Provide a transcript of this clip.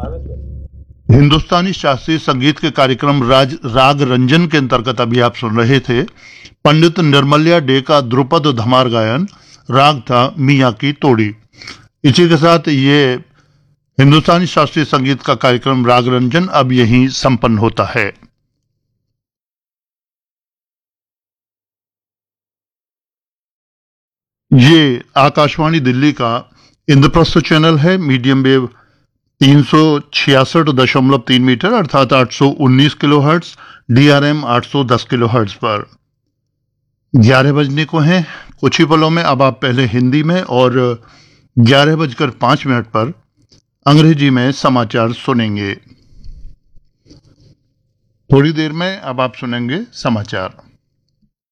हिंदुस्तानी शास्त्रीय संगीत के कार्यक्रम राग रंजन के अंतर्गत अभी आप सुन रहे थे पंडित निर्मल्या डे का ध्रुपद धमार गायन। राग था मियाँ की तोड़ी। इसी के साथ ये हिंदुस्तानी शास्त्रीय संगीत का कार्यक्रम राग रंजन अब यहीं संपन्न होता है। ये आकाशवाणी दिल्ली का इंद्रप्रस्थ चैनल है, मीडियम वेव 366.3 मीटर अर्थात 819 किलोहर्ट्ज, DRM 810 किलोहर्ट्ज पर। 11 बजने को हैं कुछ ही पलों में। अब आप पहले हिंदी में और 11:05 पर अंग्रेजी में समाचार सुनेंगे। थोड़ी देर में अब आप सुनेंगे समाचार।